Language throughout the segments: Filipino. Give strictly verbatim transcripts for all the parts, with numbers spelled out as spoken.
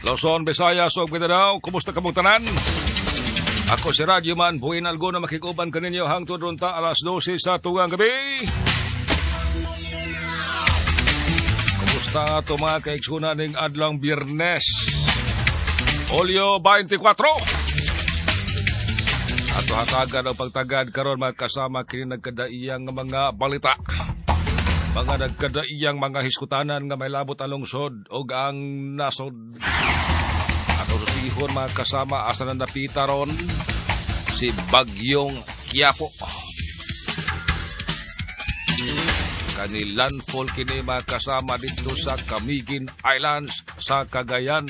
Luzon, Visayas, ug Mindanao. Kumusta kamong tanan? Ako si Radyo Man, buhin algo na makikuban kaninyo hangtod runta alas dose sa tugang gabi. Kumusta ato mga kaiksuna ning adlang Biyernes? Hulyo twenty-four. Ato hatagan ang pagtagad karon mga kasama kini nagkadaiyang mga balita. Mga nagkadaiyang mga hiskutanan nga may labot ang lungsod o ang nasod. Ato susihon mga kasama asa na napita ron si Bagyong Quiapo. Kani landfall kini mga kasama dito sa Camiguin Islands sa Cagayan.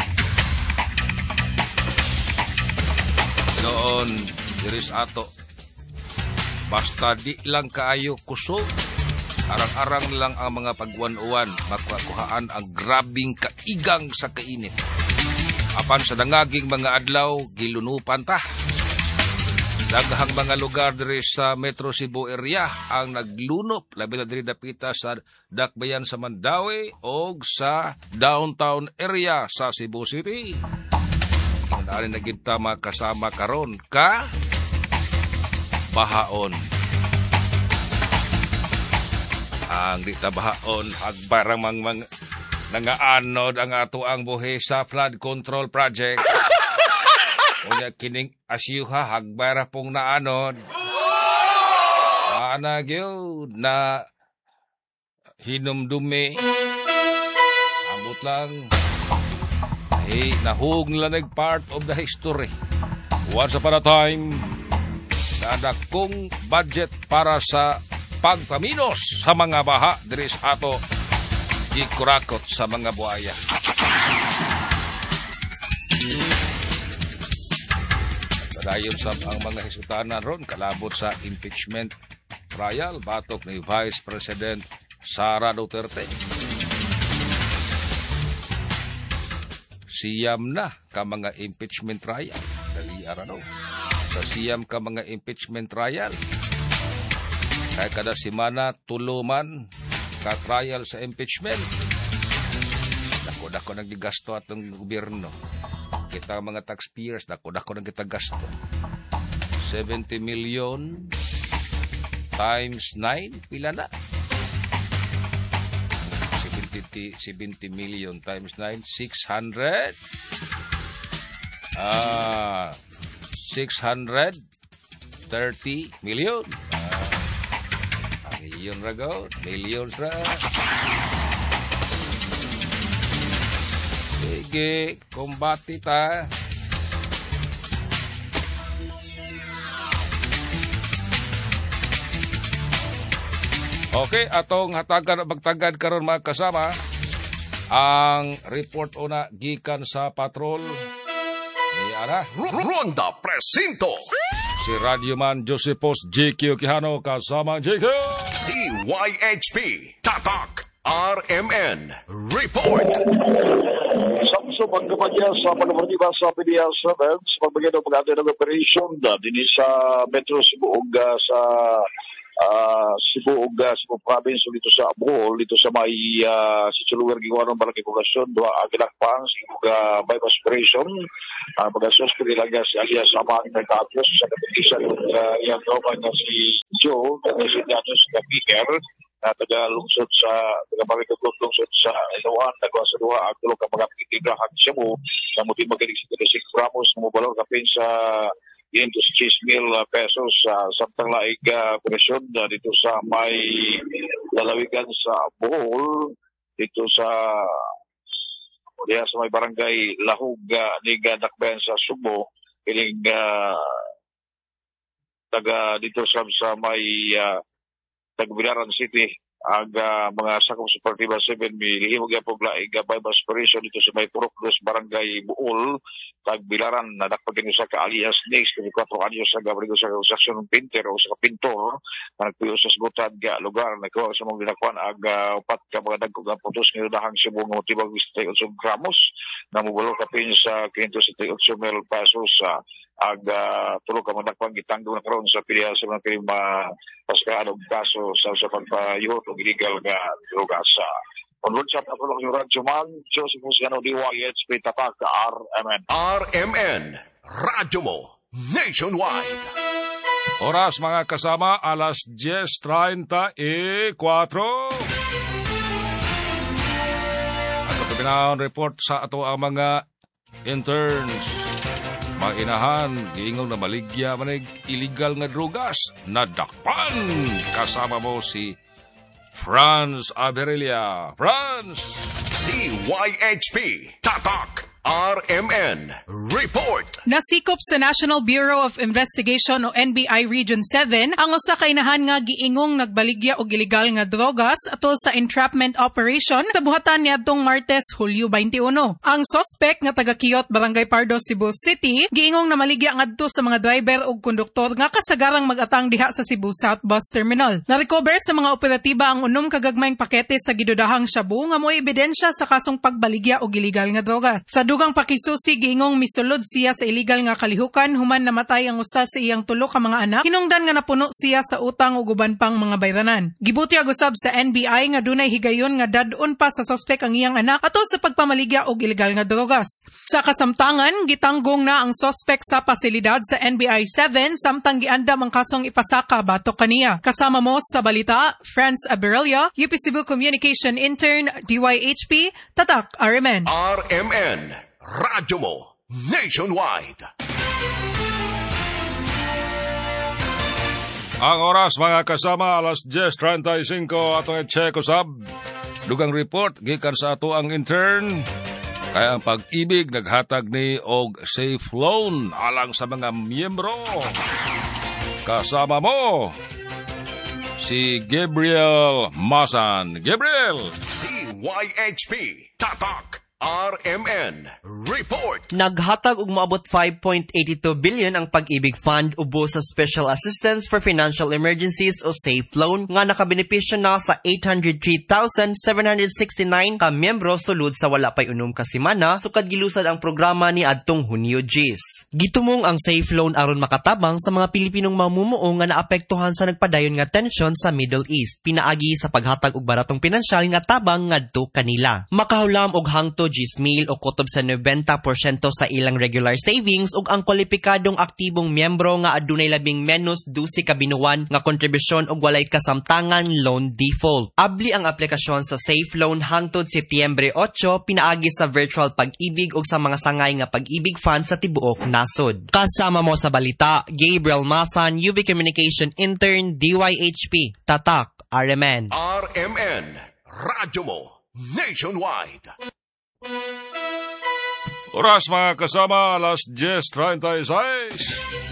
Noon, diris ato. Basta di lang kaayo kusog. Arang-arang lang ang mga pagwan-uwan, makuhaan ang grabing kaigang sa kainit. Apan sa dangaging mga adlaw, gilunupan ta. Daghang mga lugar diri sa Metro Cebu area ang naglunop, labi na diri dapita sa Dakbayan sa Mandaue o sa downtown area sa Cebu City. Naan na kita makasama karon ka bahaon. Ang di tabahaon hagbarang mang mang nangaanod ang ato ang buhi sa flood control project. Unya kining asyuha hagbara pong naanod. Ana gyud na hinumdumi. Ambot lang. Hey, nahug nila nag part of the history. Once upon a time, nadakong budget para sa pagpaminos sa mga baha diri sa ato gikurakot sa mga buaya. Padayon sa ang mga hisutanan ron kalabot sa impeachment trial batok ni Vice President Sara Duterte. Siyam na ka mga impeachment trial. Dali arano. Sa siyam ka mga impeachment trial. Kaya kada simana tuluman ka-trial sa impeachment. Dako-dako nang gigasto atong gobyerno. Kita mga taxpayers, dako-dako nang kita gasto. seventy million times nine, pila na? seventy million times nine, six hundred. Ah, six hundred thirty million. Million rago, millions ra. Sige, kumbati ta. Okay, atong hatagan magtagad karon mga kasama ang report una gikan sa patrol ni Ara Ronda Presinto. Si Radyoman Josepos J Q Quijano kasama J Q D Y H P Tatak R M N Report. Samso pagkapadya sa pagkapartiba sa P D R seven sa pagbagay ng pag-ate ng operation da din sa Metro Cebu ug sa uh, Cebu ug Cebu province dito sa Bohol dito sa may uh, si Chuluwer giwano barangay poblasyon duha agilakpang ug uh, bypass operation ang uh, pag-asos ko nilaga si alias Amang Nagtapos sa kapitisan ug uh, iyang kauban nga si Joe na si Danos Kapiker na taga lungsod sa taga Barangay lungsod sa Iloan nagwa sa duha ang tulo ka mga pitigrahan Cebu na muti magaling si Tedesik Ramos mo balor kapin sa into six mil pesos sa uh, samtang laig uh, operasyon uh, dito sa may lalawigan sa Bohol dito sa diya sa may barangay Lahug uh, Liga Dakbayan sa Subo kining uh, taga dito sa, sa may uh, Tagbilaran City ang uh, mga sakop sa Partiba seven milihimog yung paglaig by aspiration dito sa may Purok dos Barangay Buol Tagbilaran na nakpagin sa ka alias next kami kwatro anyos sa gabrigo sa konstruksyon ng pinter o sa pintor na nagpuyo sa sgutad ga lugar na kuha sa mga dinakwan ag uh, upat ka mga dagkog ang putos ng dahang Cebu ng tibag visitay unsong gramos na mubalo kapin sa quinto sitay unsong mil pesos sa uh, ag uh, tulog ka manakpang gitanggong na karon sa pilihan sa mga krim uh, paskaadong kaso sa sa pagpayot o illegal nga droga sa Onward sa ako lang yung Radyo Man, Joseph Muscano, D Y H P, Tatak, R M N. R M N, radyo mo, nationwide. Oras mga kasama, alas diyes treinta y cuatro. Ato kabinahon report sa ato ang mga interns. Mga inahan, giingong na maligya manig illegal nga drugas. Nadakpan! Kasama mo si Franz Aberelia. Franz! D Y H P, Tatak, R M N, report. Nasikop sa National Bureau of Investigation o N B I Region seven ang usa ka inahan nga giingong nagbaligya og illegal nga drogas ato sa entrapment operation sa buhatan niadtong Martes, Hulyo twenty-one. Ang suspect nga taga Kiyot, Barangay Pardo, Cebu City, giingong na maligya ngadto sa mga driver ug konduktor nga kasagarang mag-atang diha sa Cebu South Bus Terminal. Na-recover sa mga operatiba ang unom kagagmayng pakete sa gidudahang shabu nga mo'y ebidensya sa kasong pagbaligya og illegal nga drogas. Sa dugang pakisusi, giingong misulod siya sa illegal nga kalihukan human namatay ang usa sa iyang tulo ka mga anak. Hinungdan nga napuno siya sa utang ug uban pang mga bayranan. Gibuti og usab sa N B I nga dunay higayon nga dad-on pa sa suspek ang iyang anak ato sa pagpamaligya og illegal nga drogas. Sa kasamtangan, gitanggong na ang suspek sa pasilidad sa N B I seven samtang giandam ang kasong ipasaka batok kaniya. Kasama mo sa balita, Franz Aberelia, U P Cebu Communication Intern, D Y H P, Tatak, R M N. R M N, radyo mo, nationwide. Ang oras mga kasama, alas diyes treinta y cinco atong i-check usab. Dugang report, gikan sa ato ang intern. Kaya ang pag-ibig naghatag ni og safe loan alang sa mga miyembro. Kasama mo si Gabriel Masan. Gabriel! D Y H P, Tatak, R M N, report. Naghatag og moabot five point eight two billion ang Pag-ibig Fund ubo sa Special Assistance for Financial Emergencies o SAFE Loan nga nakabenepisyo na sa eight hundred three thousand seven hundred sixty-nine ka miyembro sulod sa wala pay unom ka semana sukad gilusad ang programa ni adtong Hunyo Gis. Gitumong ang SAFE Loan aron makatabang sa mga Pilipinong mamumuo nga naapektuhan sa nagpadayon nga tensyon sa Middle East pinaagi sa paghatag og baratong pinansyal nga tabang ngadto kanila. Makahulam og hangtod Gismil o kutob sa ninety porsyento sa ilang regular savings ug ang kwalipikadong aktibong miyembro nga adunay labing menos twelve ka binuwan nga kontribusyon ug walay kasamtangan loan default. Abli ang aplikasyon sa SAFE Loan hangtod Setyembre eight pinaagi sa virtual Pag-ibig ug sa mga sangay nga Pag-ibig Fund sa tibuok nasod. Kasama mo sa balita, Gabriel Masan, U B Communication Intern, D Y H P, Tatak, R M N. R M N, radyo mo, nationwide. Oras mga kasama, alas diyes treinta y seis.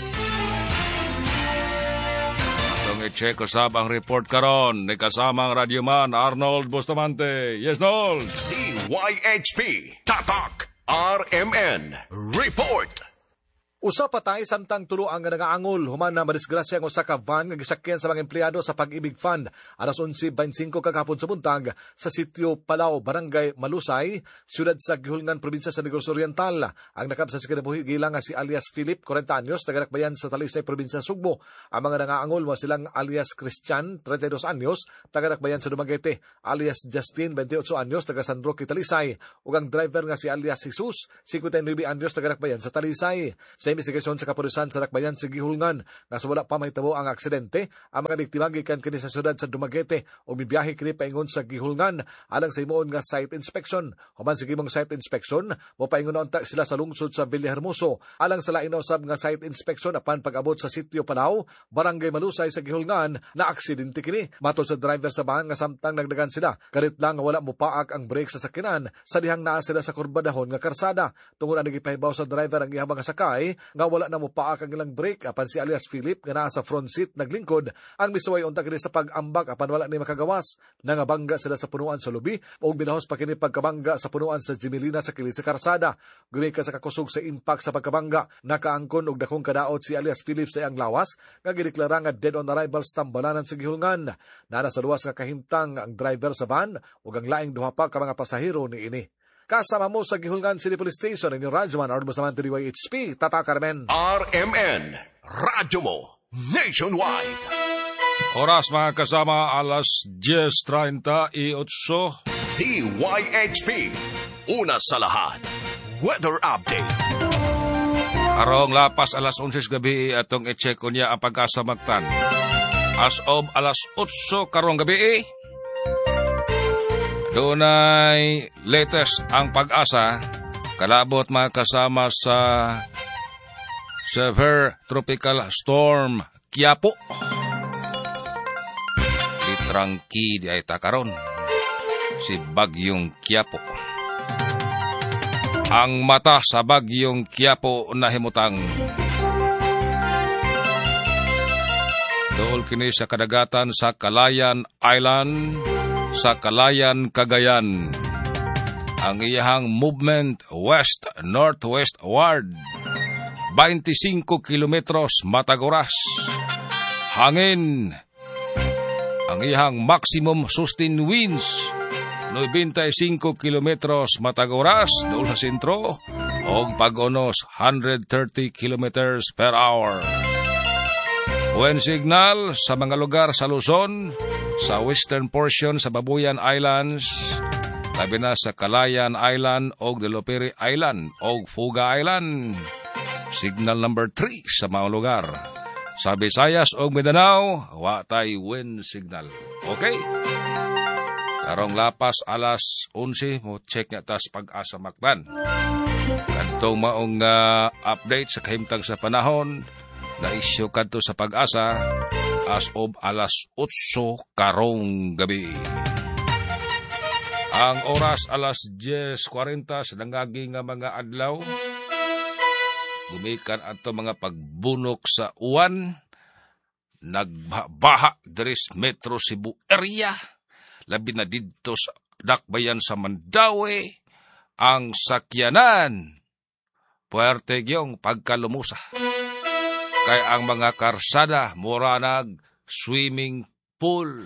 Atong i-check usab ang report karon ni kasamang radyoman Arnold Bustamante. Yes, Nold. D Y H P, Tatak, R M N, report. Usa patay samtang tulo ang nagaangol human na madisgrasya ang usa ka van nga gisakyan sa mga empleyado sa Pag-ibig Fund alas onse twenty-five kagahapon sa buntag sa sitio Palao, Barangay Malusay, siyudad sa Gihulngan, probinsya sa Negros Oriental. Ang nakap sa kinabuhi gila nga si alias Philip, forty anyos, taga-Dakbayan sa Talisay, probinsya Sugbo. Ang mga nangaangol mo silang alias Christian, thirty-two anyos, taga-Dakbayan sa Dumaguete, alias Justin, twenty-eight anyos, taga San Roque, Talisay, ug ang driver nga si alias Jesus, fifty-nine anyos, taga-Dakbayan sa Talisay. Sa investigasyon sa kapulisan sa Dakbayan sa Gihulngan nga sa wala pa mahitabo ang aksidente, ang mga biktima gikan kini sa syudad sa Dumaguete o mibiyahe kini paingon sa Gihulngan alang sa himuon nga site inspection. Human sa gimong site inspection, mo paingon unta sila sa lungsod sa Villahermoso alang sa lain usab nga site inspection apan pag-abot sa sitio Palao, Barangay Malusay sa Gihulngan na aksidente kini. Matod sa driver sa van nga samtang nagdagan sila, karit lang nga wala mopaak ang brake sa sakyanan sa dihang naa sila sa kurbadahon nga karsada. Tungod ang nagipahibaw sa driver ang ihabang sakay nga wala na mopaak ang ilang brake apan si alias Philip nga naa sa front seat naglingkod ang misuway unta kini sa pag-ambak apan wala ni makagawas. Nangabangga sila sa punuan sa lubi ug binahos pa kini pagkabangga sa punuan sa Jimilina sa kilid sa karsada. Gumika sa kakusog sa impact sa pagkabangga, nakaangkon og dakong kadaot si alias Philip sa iyang lawas nga gideklara nga dead on arrival sa tambalanan sa Gihulngan. Nana sa luwas nga kahimtang ang driver sa van ug ang laing duha pa ka mga pasahero ni ini. Kasama mo sa Gihulngan City Police Station in yung Radyoman or Bustamante D Y H P, Tatak, R M N. R M N, radyo mo, nationwide. Oras mga kasama, alas diyes treinta y ocho. D Y H P. Una sa lahat, weather update. Karong lapas alas onse gabi atong i-check ko niya ang pag-asa magtan. As of alas otso karong gabi, dunay latest ang pag-asa, kalabot mga kasama sa severe tropical storm Quiapo. Litrangki di ay takaron, si Bagyong Quiapo. Ang mata sa Bagyong Quiapo nahimutang. Dool kini sa kadagatan sa Calayan Island, sa Calayan, Cagayan. Ang iyahang movement west-northwestward, twenty-five kilometros matag oras. Hangin. Ang iyahang maximum sustained winds, ninety-five kilometros matag oras dool sa sentro og pag-unos one hundred thirty kilometers per hour. Wind signal sa mga lugar sa Luzon, sa western portion sa Babuyan Islands, labi na sa Calayan Island og Delopere Island og Fuga Island. Signal number three sa mga lugar. Sa Visayas og Mindanao, wa tay wind signal. Okay? Karong lapas alas onse mo check nga tas pag-asa maktan. Kadtong maong uh, update sa kahimtang sa panahon na isyu kadto sa pag-asa as of alas otso karong gabi. Ang oras alas ten forty sa dangagi nga mga adlaw. Gumikan ato mga pagbunok sa uwan, nagbaha diri Metro Cebu area. Labi na dito sa dakbayan sa Mandaue, ang sakyanan, puwerte gyong pagkalumusa. Kaya ang mga karsada, mura nag swimming pool.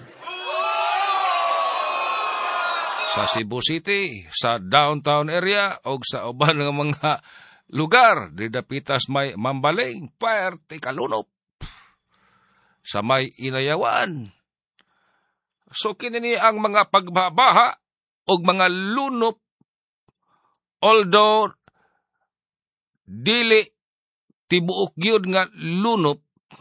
Sa Cebu City, sa downtown area, o sa uban ng mga lugar, didapitas may Mambaling, puwerte kalunop. Sa may Inayawan, so kinini ang mga pagbabaha o mga lunop, although dili tibuok gyud nga lunop,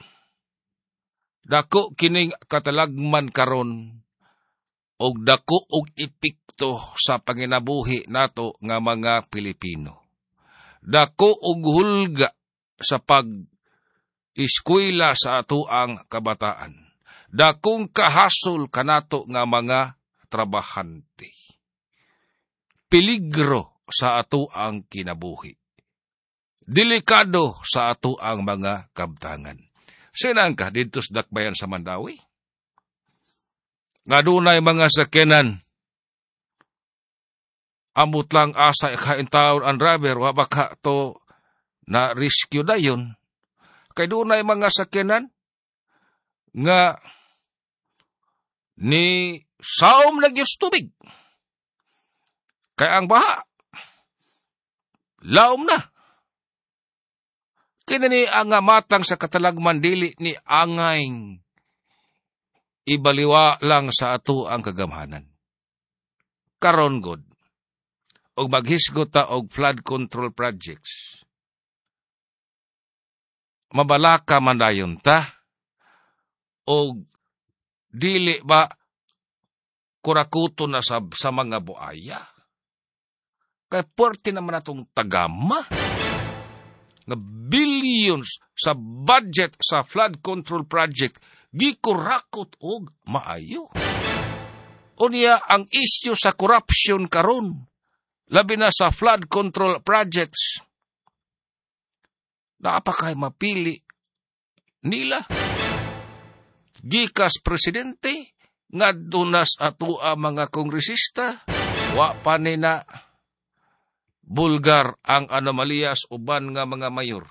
dako kining katalagman karon og dako og epekto sa panginabuhi nato nga mga Pilipino. Dako og hulga sa pag-eskwela sa atoang kabataan. Dakong kahasol kanato nga mga trabahante. Peligro sa ato ang kinabuhi. Delikado sa ato ang mga kabtangan. Sinang ka dito sa dakbayan sa Mandaue? Nga dunay mga sakyanan. Amot lang asa ikaintaon ang driver, wabaka to na rescue dayon. Kay dunay mga sakyanan nga ni saom nagyos tubig. Kaya ang baha, laom na. Kinani ang matang sa katalagman dili ni angay ibaliwa lang sa ato ang kagamhanan. Karon god, og maghisgot ta og flood control projects. Mabalaka man dayon ta, og dili ba kurakuto na sa, sa mga buaya? Kaya puwerte naman natong tagama. Nga billions sa budget sa flood control project, gikurakot og maayo. Unya ang issue sa corruption karon, labi na sa flood control projects, naapakay mapili nila. Gikas presidente, nga dunas ato ang mga kongresista, wa pa na bulgar ang anomaliyas uban nga mga mayor.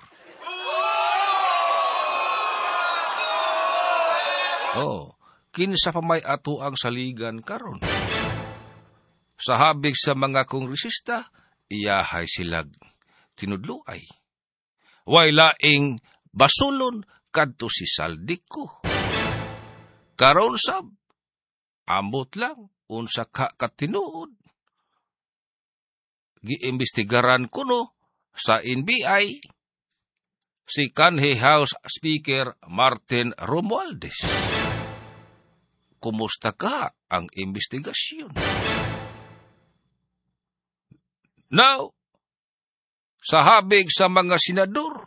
Oh, kinsa pa may ato ang saligan karon. Sa habig sa mga kongresista, iyahay silag tinudluay. Way laing basulon kadto si Saldico. Karon sab, ambot lang, unsa ka katinuod. Giimbestigaran kuno sa N B I si kanhi House Speaker Martin Romualdez. Kumusta ka ang investigasyon? Now, sa habig sa mga senador,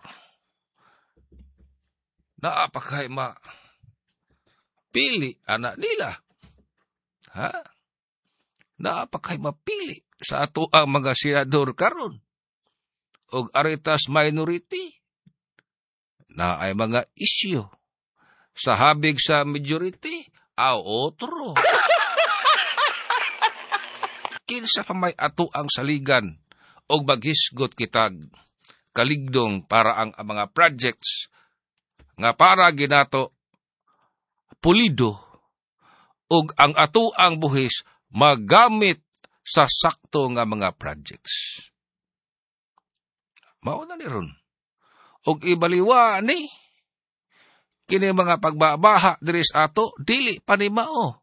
naapakay ma pili anak nila. Ha? Naapakay mapili sa ato ang mga senador karon. Og aritas minority na ay mga isyu. Sa habig sa majority, aw otro. Kinsa pa may ato ang saligan og maghisgot kitag kaligdong para ang, ang mga projects nga para ginato pulido ug ang ato ang buhis magamit sa sakto nga mga projects. Mao na ni ron. Og ibaliwa ni kini mga pagbabaha diri sa ato dili pa ni mao.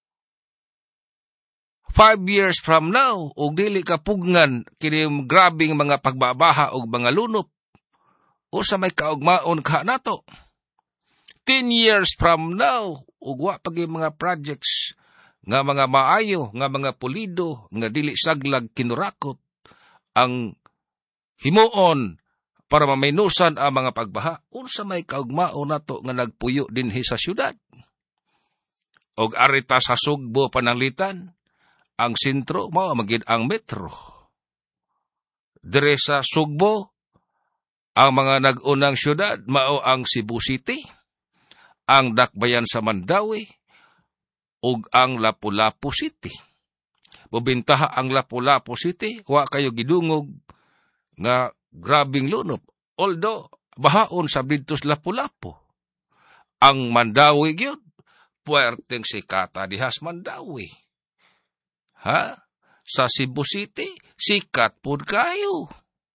Five years from now, og dili kapugngan kini grabing mga pagbabaha og mga lunop. O sa may kaugmaon ka nato. Ten years from now, og wa pagi mga projects nga mga maayo, nga mga pulido, nga dili saglag kinurakot ang himuon para maminusan ang mga pagbaha. Unsa may kaugmaon nato nga nagpuyo dinhi sa syudad. Og arita sa Sugbo pananglitan, ang sentro mao magid ang metro. Dire sa Sugbo, ang mga nag-unang syudad mao ang Cebu City, ang Dakbayan sa Mandawi, ug ang Lapu-Lapu City. Bubintaha ang Lapu-Lapu City, wa kayo gidungog nga grabing lunop. Although, bahaon sa didtos Lapu-Lapu. Ang Mandawi gyud, puwerteng sikata dihas Mandawi. Ha? Sa Cebu City, sikat pud kayo.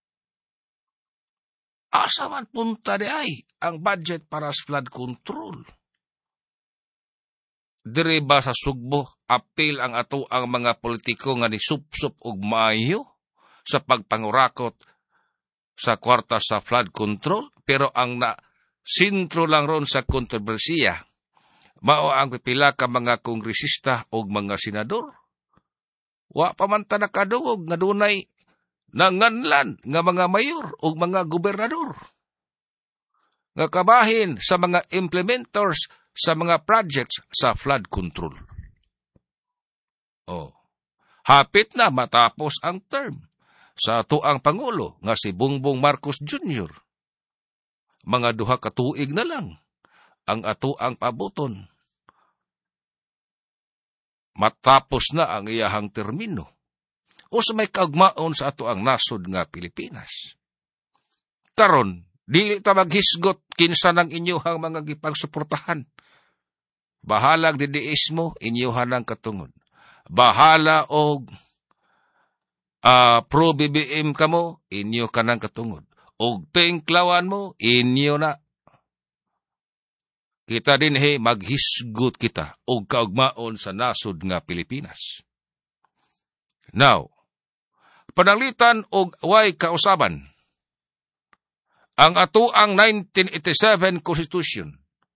Asa man punta di ay ang budget para sa flood control? Dire ba sa Sugbo, apil ang ato ang mga politiko nga ni sup-sup og maayo sa pagpangurakot sa kwarta sa flood control, pero ang na sintro lang ron sa kontrobersiya mao ang pipila ka mga kongresista og mga senador. Wa pa man ta nakadungog nga dunay nanganlan nga mga mayor o mga gobernador nga kabahin sa mga implementers sa mga projects sa flood control. Oh, hapit na matapos ang term sa atuang Pangulo nga si Bongbong Marcos Junior Mga duha ka tuig na lang ang atuang pabuton. Matapos na ang iyahang termino. O sa may kaugmaon sa ato ang nasod nga Pilipinas. Karon, dili ta maghisgot kinsa ng inyuhang mga gipagsuportahan. Bahalag didiismo, inyuhan ng katungod. Bahala og uh, pro-B B M ka mo, inyo ka ng katungod. Og pengklawan mo, inyo na. Kita din he, maghisgot kita og kaugmaon sa nasod nga Pilipinas. Now, pananglitan og way kausaban. Ang atuang nineteen eighty-seven Constitution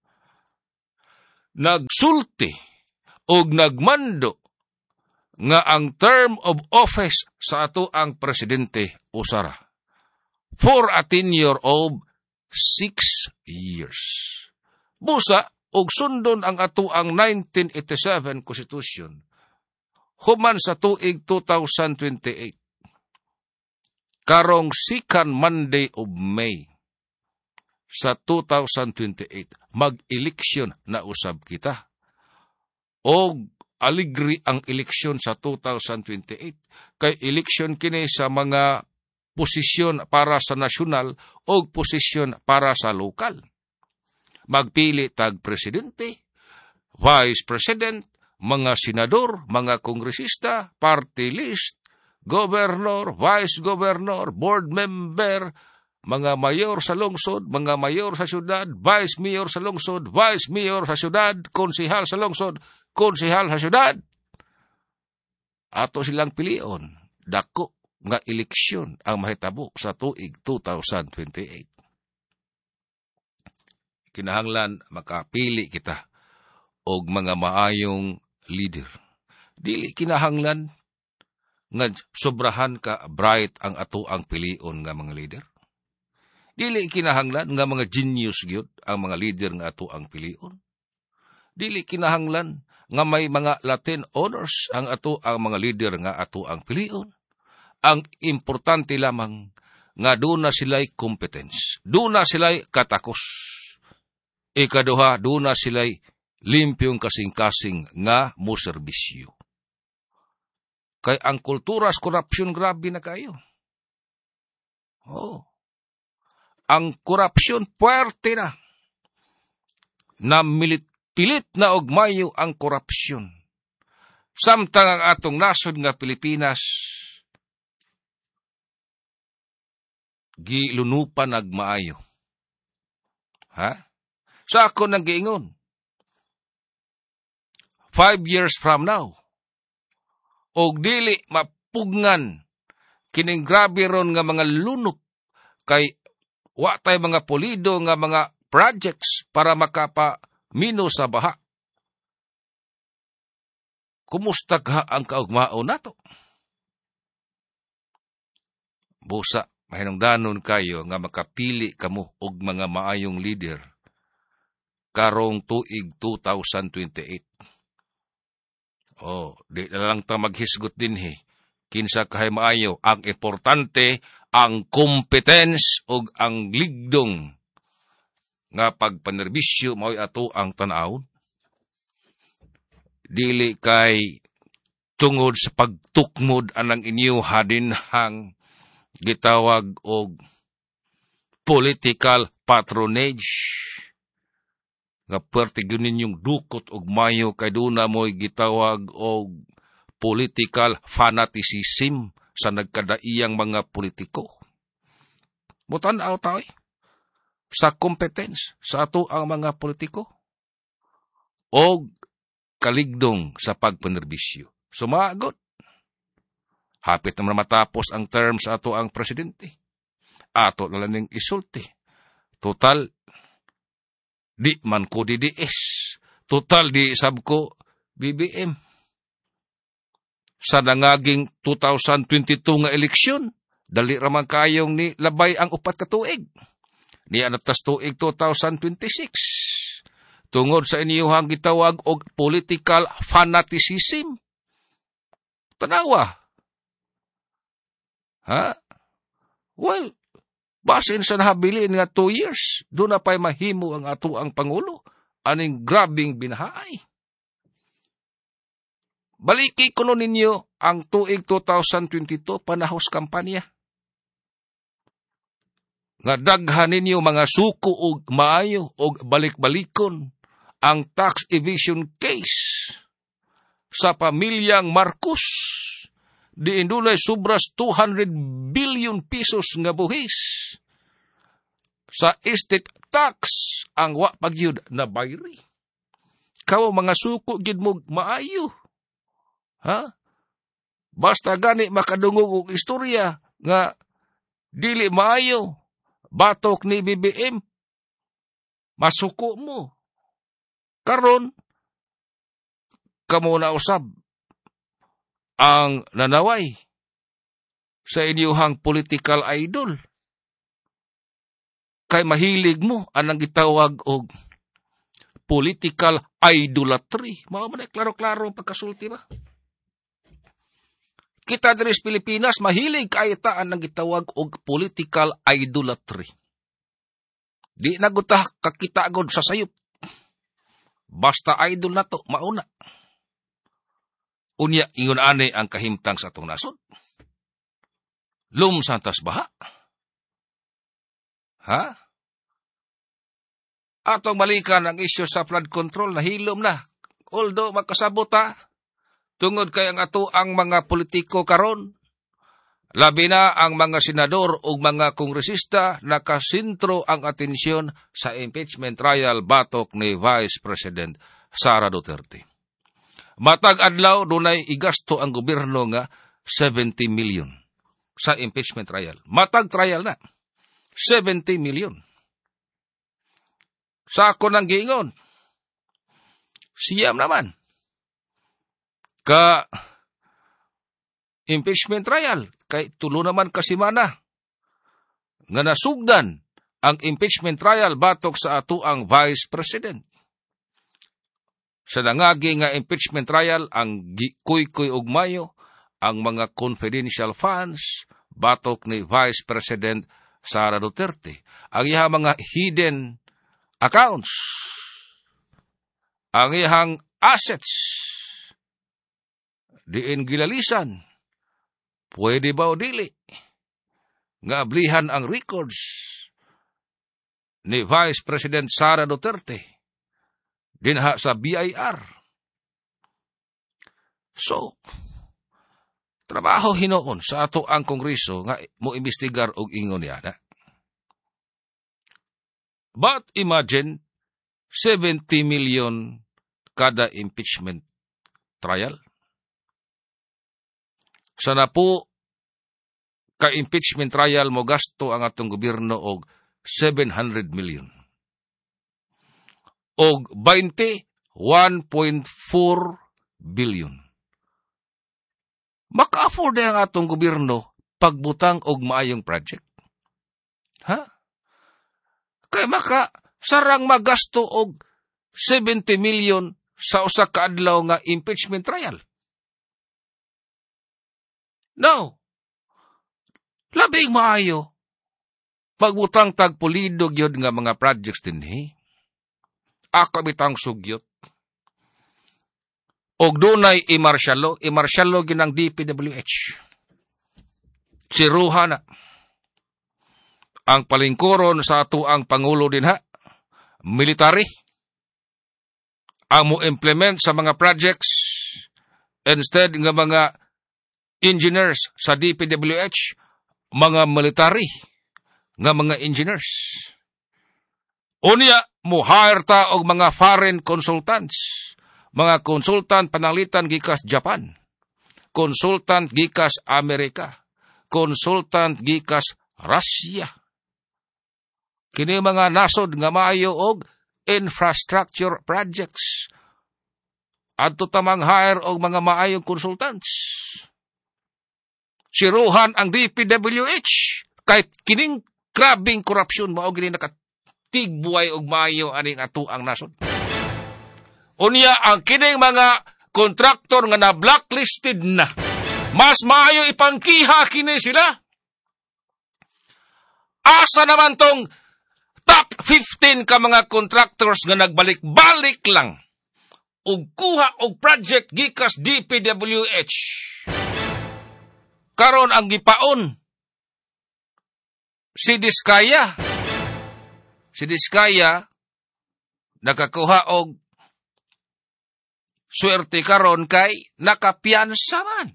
nagsulti og nagmando nga ang term of office sa atuang presidente usara for a tenure of six years. Busa og sundon ang atuang nineteen eighty-seven Constitution human sa tuig two thousand twenty-eight. Karong second Monday of May sa two thousand twenty-eight, mag-eleksyon na usab kita. O aligri ang eleksyon sa two thousand twenty-eight. Kay eleksyon kini sa mga posisyon para sa nasyonal o posisyon para sa lokal. Magpili tag presidente, vice president, mga senador, mga kongresista, party list, governor, vice governor, board member, mga mayor sa lungsod, mga mayor sa syudad, vice mayor sa lungsod, vice mayor sa syudad, konsehal sa lungsod, konsehal sa syudad. ato silang pilion. Dako nga eleksyon ang mahitabo sa tuig two thousand twenty-eight. Kinahanglan makapili kita og mga maayong leader. Dili kinahanglan nga sobrahan ka bright ang ato ang pilion nga mga leader. Dili kinahanglan nga mga genius gyud ang mga leader nga ato ang pilion. Dili kinahanglan nga may mga Latin honors ang ato ang mga leader nga ato ang pilion. Ang importante lamang nga doon na sila'y competence. Doon na sila'y katakos. Ikaduha, doon na sila'y limpyong kasing-kasing nga muserbisyo. Kay ang kulturas korupsyon grabe na kayo. Oh. Ang korupsyon puwerte na. Na milit-pilit na ogmayo ang korupsyon. Samtang ang atong nasod nga Pilipinas gilunupan nagmaayo. Ha? Sa ako nang giingon. Five years from now, og dili mapugngan kining grabe ron nga mga lunok kay wa tay mga polido nga mga projects para makapamino sa baha. Kumusta ka ang kaugmao nato? Busa, mahinungdanon kayo nga makapili kamo og mga maayong leader karong tuig two thousand twenty-eight. Oh, di na lang ta maghisgot din he. Kinsa kahay maayo, ang importante ang competence ug ang ligdong nga pagpanerbisyo mao'y ato ang tan-awon. Dili kay tungod sa pagtukmod anang inyo hadinhang gitawag og political patronage nga puwerte gyud ninyong dukot og mayo kay duna mo'y gitawag og political fanaticism sa nagkadaiyang mga politiko. Mutan-aw tayo sa competence sa ato ang mga politiko og kaligdong sa pagpanerbisyo. Sumagot. Hapit na matapos ang term sa ato ang presidente. Ato na lang isulti. Total, di man ko D D S. Total, di sab ko B B M. Sa nangaging two thousand twenty-two nga eleksyon, dali raman kayong ni labay ang upat ka tuig. Ni anatas tuig two thousand twenty-six. Tungod sa iniyuhang gitawag og political fanaticism. Tanawa. Ha? Well, basin sa nahabilin nga two years, doon na pa'y mahimo ang ato ang Pangulo. Aning grabing binahay. Baliki kuno ninyo ang tuig two thousand twenty-two panahos kampanya. Nga daghan ninyo mga suko og maayo og balik-balikon ang tax evasion case sa pamilyang Marcos. Di indulay subras two hundred billion pesos nga buhis. Sa estate tax ang wa pagyud na bayri. Kaw mga suko gid mo maayo. Ha? Basta gani makadungog og istorya nga dili maayo. Batok ni B B M. Masuko mo. Karon kamo na usab ang nanaway sa inyuhang political idol. Kay mahilig mo anang gitawag og political idolatry. Mao man klaro-klaro ang pagkasulti ba? Kita diri sa Pilipinas mahilig kay ta anang gitawag og political idolatry. Di na gutah kakita gud sa sayop. Basta idol na to, mauna. Unya, ingon ane ang kahimtang sa atong nasod. Lumsantas baha. Ha? Atong balikan ang isyu sa flood control, nahilom na. Although makasabot ha, tungod kay ang ato ang mga politiko karon, labi na ang mga senador o mga kongresista nakasintro ang atensyon sa impeachment trial batok ni Vice President Sara Duterte. Matag adlaw dunay igasto ang gobyerno nga seventy million sa impeachment trial. Matag trial na. seventy million. Sa ako nang giingon. Siyam naman. Ka impeachment trial. Kay tulo naman kasimana. Nga nasugdan ang impeachment trial batok sa atuang Vice President. Sa nangagi nga impeachment trial, ang kuy-kuy ug mayo, ang mga confidential funds, batok ni Vice President Sara Duterte. Ang iyang mga hidden accounts, ang iyang assets, diin gilalisan, pwede ba o dili? Nga ablihan ang records ni Vice President Sara Duterte dinha sa B I R. So, trabaho hinoon sa ato ang Kongreso nga mo imbestigar og ingon niya na. But imagine, seventy million kada impeachment trial. Sana po ka-impeachment trial mo gasto ang atong gobyerno og seven hundred million. Og twenty, one point four billion. Maka-afford ang atong gobyerno pagbutang og maayong project. Ha? Kaya maka sarang magasto og seventy million sa usa ka adlaw nga impeachment trial. No. Labing maayo. Pagbutang tagpulido gyud nga mga projects dinhi. Ako bitang sugyot. Og dunay imarsyalo, imarsyalo ginang D P W H. Si Ruhana. Ang palingkuron sa ato ang Pangulo din ha, military. Ang mo implement sa mga projects, instead nga mga engineers sa D P W H, mga military, nga mga engineers. Unya, mo-hire ta og mga foreign consultants. Mga consultant pananglitan gikas Japan. Consultant gikas Amerika. Consultant gikas Russia. Kini mga nasod nga maayo og infrastructure projects. Adto tamang hire og mga maayong consultants. Siruhan ang D P W H kahit kining grabing korupsyon mao gini nakat tigbuhay og maayo aning ato ang nasod. Unya ang kining mga kontraktor nga na blacklisted na. Mas maayo ipangkiha kini sila. Asa naman tong top fifteen ka mga contractors nga nagbalik-balik lang ug kuha og project gikas D P W H. Karon ang gipaon si Diskaya. Si Diskaya nakakuha og swerte karon kay nakapiyansa man.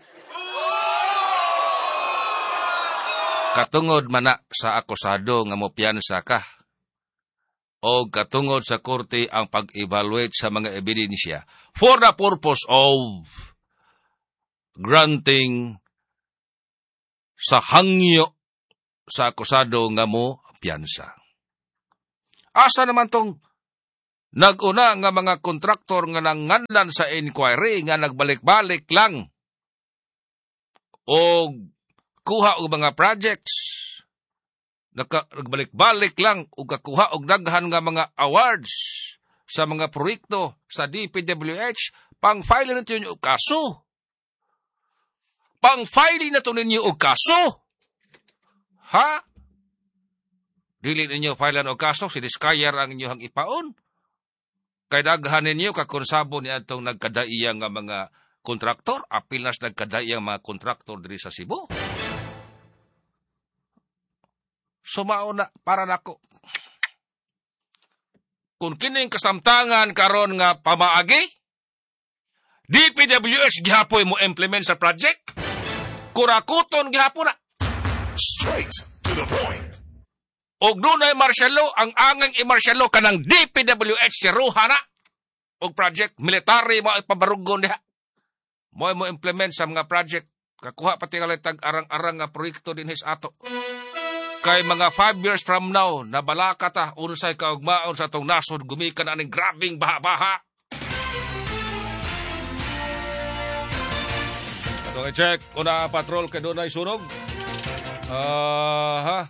Katungod man na sa akusado nga mo piyansa ka. O katungod sa korte ang pag-evaluate sa mga ebidensya for the purpose of granting sa hangyo sa akusado nga mo piyansa. Asa naman tong nag-una nga mga kontraktor nga nanganlan sa inquiry nga nagbalik-balik lang o kuha og mga projects, nagbalik-balik lang o kakuha og daghan nga mga awards sa mga proyekto sa D P W H, pang-file na ito ninyo og kaso. Pang-file na ito ninyo og kaso. Ha? Dili ninyo filean og kaso, si Diskaya ang inyong ipaon. Kay daghan ninyo kakonsabo ni atong nagkadaiyang nga mga kontraktor, apil nas nagkadaiyang mga kontraktor diri sa Cebu. Sumao na para nako. Kung kining kasamtangan karon nga pamaagi, D P W H gihapoy mo implement sa project, kurakuton gihapon na. Straight to the point. Og dunay marsyalo, ang angang imarsyalo kanang D P W H si Ruhana og project military mo ipabarugon diha. mo mo implement sa mga project. Kakuha pati kalay tag arang-arang nga proyekto din his ato. Kay mga five years from now, nabalaka ta, unsay kaugmaon sa tong nasod, gumikan na ning grabing baha-baha. Ito i-check, una patrol kay doon ay sunog. Ah, ha?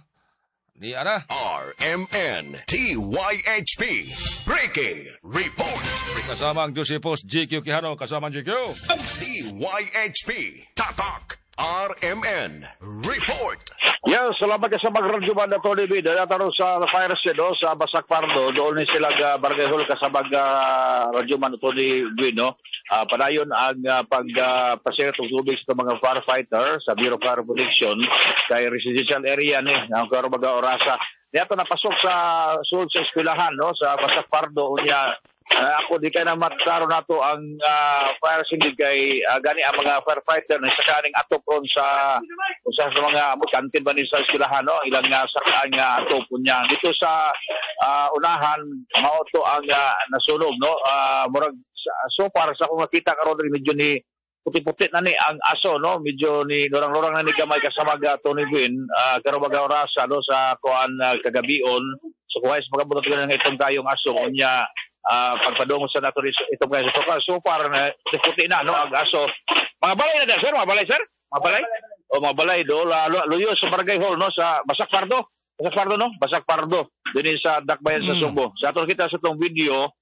Di ana? R M N T Y H P Breaking Report. Kasama ang Josephus G Q Quijano, kasama ang G Q. T Y H P Tatak R M N Report. Yes, salamat ka sa magradyoman na Tony B. Dahil natanong sa fire scene, no, sa Basak Pardo, doon ni sila uh, Barangay Hall kasabag uh, radyoman na Tony B. No? Uh, padayon ang uh, pagpasirit uh, ng tubig sa mga firefighter sa Bureau of Fire Protection kay residential area ni ang Karubaga Orasa. Dito napasok sa sulod sa eskwelahan, no, sa Basak Pardo. Unya, uh, ako di kay na mataro nato ang uh, fire scene kay uh, gani ang mga firefighter na sa kaning atop ron sa usa sa mga mukantin ba ni sa eskwelahan, no, ilang nga uh, sakaan nga atop unya dito sa uh, unahan mao to ang uh, nasunog, no, uh, murag so far sa akong makita karon medyo ni puti-puti na ni ang aso, no, medyo ni lorang-lorang na ni gamay kasama ga Tony Bin uh, Karubaga Orasa, no, sa kuan uh, kagabion so kuha sa pagabot ng itong kayong aso unya uh, pagpadungo sa nato itong kayo so, so far na puti na, no, ang aso. Mga balay na da, sir, mga balay, sir, mga balay o mga balay do luyo sa Barangay Hall, no, sa Basak Pardo, Basak Pardo, no, Basak Pardo dinhi sa Dakbayan sa Subo. Sa ato kita sa tong video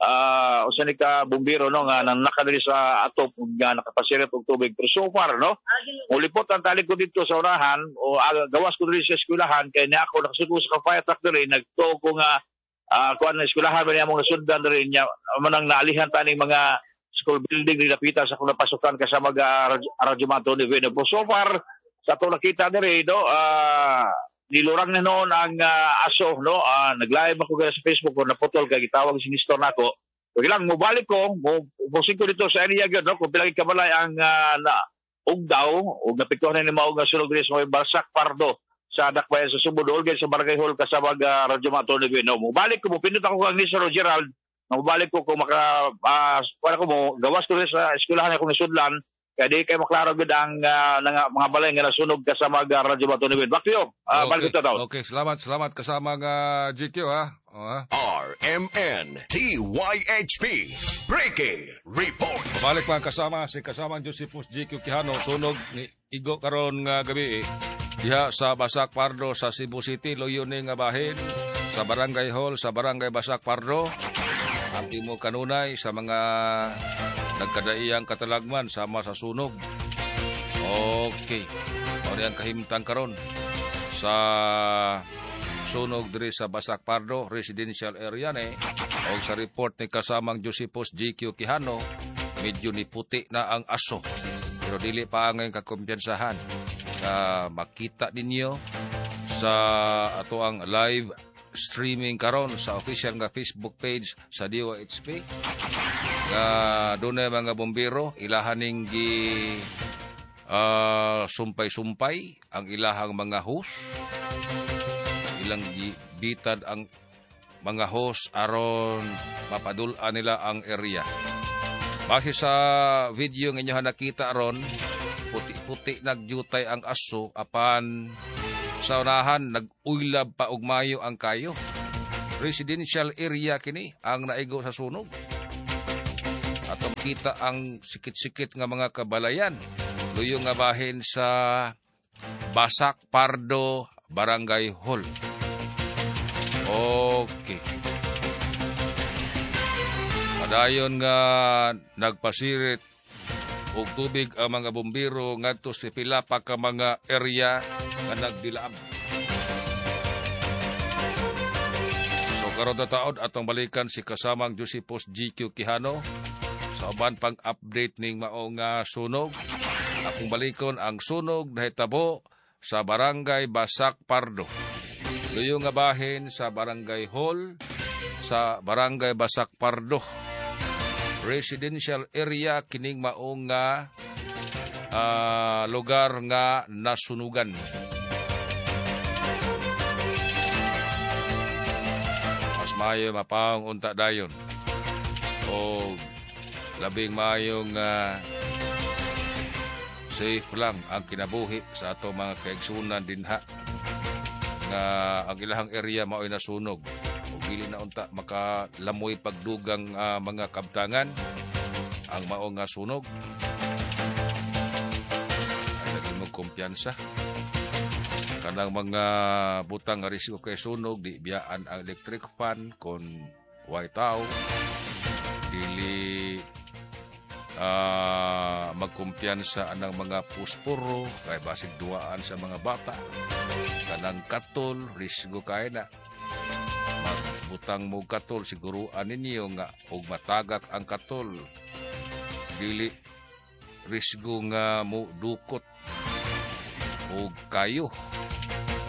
ah uh, usa ni ka bumbero, no, nga nang nakadali sa atop nga nakapasirit og tubig pero so far, no, ulipot ang tali ko dito sa unahan o uh, gawas ko diri sa eskwelahan kay na ako nakasugo sa fire truck diri nagtuo ko nga uh, kuan na eskwelahan ba niya mong nasundan diri niya manang naalihan taning mga school building diri napita sa kung napasukan kasama ga Radyomato ni Vino. So far sa to nakita diri, no, ah uh, nilurang na noon ang uh, aso, no, uh, nag-live ako sa Facebook ko, naputol kay gitawag si Nestor nako. So ilang mobalik ko, mo pusing ko dito sa area gyud, no, kung pilagi kabalay ang uh, na ugdaw ug napiktuhan ni mao nga sunog diri sa Basak Pardo sa Dakbayan sa Subo dol sa Barangay Hall kasama ga Radyomato ni Vino. Mobalik ko, mo pindot ako kang ni Sir Gerald. Mobalik ko kung maka uh, para ko mo gawas ko sa eskwelahan akong nasudlan. Kaya di kayo maklaro gud ang uh, mga balay nga nasunog kasama ga Radyomato ni Vino. Back to you. Uh, okay. Balik daw. Okay, salamat, salamat kasama nga G Q, ha. O, ha? R M N T Y H P Breaking Report. Balik pa kasama si kasamang Josephus G Q Quijano, sunog ni Igo karon nga gabi eh. Diha sa Basak Pardo sa Cebu City, luyo ni nga bahin sa Barangay Hall sa Barangay Basak Pardo. Amti mo kanunay sa mga nagkadaiyang katalagman sama sa sunog. Okay. Ano yung kahimtang karon sa sunog diri sa Basak Pardo residential area ni o sa report ni kasamang Josephus G Q Quijano, medyo ni puti na ang aso pero dili pa ang kakumpiyansahan. Uh, makita ninyo sa ato ang live streaming karon sa official nga Facebook page sa D Y H P. Uh, doon na mga bombero ilahaning gi uh, sumpay-sumpay ang ilahang mga hose, ilang bitad ang mga hose aron mapadulaan nila ang area. Base sa video nga inyo nakita aron, puti-puti nagjutay ang aso apan sa unahan nag-uylab pa og mayo ang kayo. Residential area kini ang naigo sa sunog. At makita ang sikit-sikit nga mga kabalayan. Luyo nga bahin sa Basak Pardo Barangay Hall. Okay. Padayon nga nagpasirit og tubig ang mga bombero ngadto sa pila pa ka mga area nga nagdilaab. So karon ta taod atong balikan si kasamang Josephus G Q Quijano sa uban pang update ning mao nga sunog. Akong balikon ang sunog nahitabo sa Barangay Basak Pardo. Luyo nga bahin sa Barangay Hall sa Barangay Basak Pardo. Residential area kining mao nga uh, lugar nga nasunugan. Mas maayo mapaong unta dayon. O labing maayong uh, safe lang ang kinabuhi sa ato mga kaigsunan dinha nga ang ilahang area mao'y nasunog o dili na unta makalamoy pagdugang ah, mga kabtangan ang mao nga sunog ay lagi mo kumpiyansa kanang mga butang nga risiko kay sunog di biyaan ang electric fan kon way tao dili uh, magkumpiyansa anang mga pusporo kay basig duwaan sa mga bata kanang katol risgo kay na magbutang mo katol siguruan ninyo nga og matagak ang katol dili risgo nga mo dukot og kayo